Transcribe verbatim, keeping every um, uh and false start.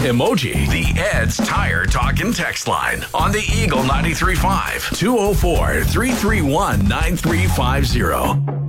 emoji. The Ed's Tire Talk and Text line on the Eagle ninety-three point five, two oh four, three three one, nine three five zero.